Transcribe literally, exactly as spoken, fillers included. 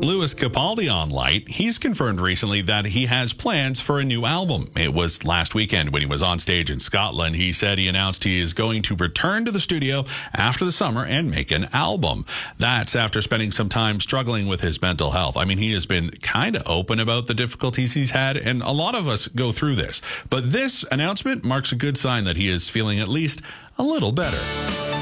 Lewis Capaldi on Light. He's confirmed recently that he has plans for a new album. It was last weekend when he was on stage in Scotland. He said he announced he is going to return to the studio after the summer and make an album. That's after spending some time struggling with his mental health. I mean, he has been kind of open about the difficulties he's had, and a lot of us go through this. But this announcement marks a good sign that he is feeling at least a little better.